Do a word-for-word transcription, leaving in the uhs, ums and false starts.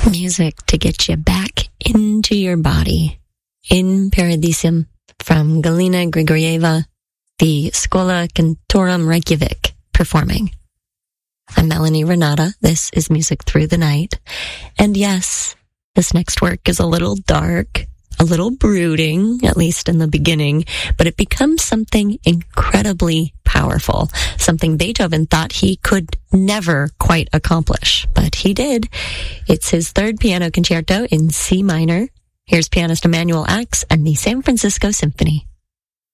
Music to get you back into your body. In Paradisium from Galina Grigorieva, the Schola Cantorum Reykjavik, performing. I'm Melanie Renata. This is Music Through the Night. And yes, this next work is a little dark, a little brooding, at least in the beginning, but it becomes something incredibly powerful, something Beethoven thought he could never quite accomplish, but he did. It's his third piano concerto in C minor. Here's pianist Emanuel Ax and the San Francisco Symphony.